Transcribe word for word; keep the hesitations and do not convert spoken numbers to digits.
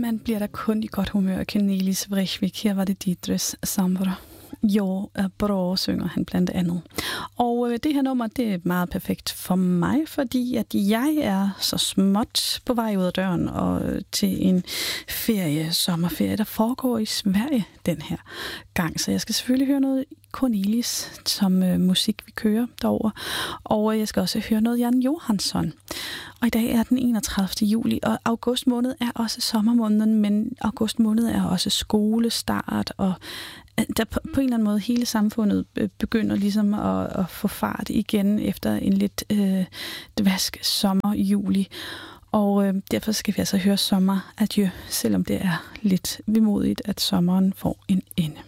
man bliver da kun i godt humør. Cornelis Vreeswijk, her var det Dietrich Samwer. Jo, er bra, synger han blandt andet. Og øh, det her nummer, det er meget perfekt for mig, fordi at jeg er så småt på vej ud af døren og øh, til en ferie, sommerferie, der foregår i Sverige den her gang. Så jeg skal selvfølgelig høre noget Cornelis, som øh, musik vi kører derover. Og øh, jeg skal også høre noget Jan Johansson. Og i dag er den enogtredivte juli, og august måned er også sommermåneden, men august måned er også skolestart, og der på en eller anden måde hele samfundet begynder ligesom at, at få fart igen efter en lidt øh, dvask sommer juli. Og øh, derfor skal vi altså høre Sommer Adieu, selvom det er lidt vemodigt, at sommeren får en ende.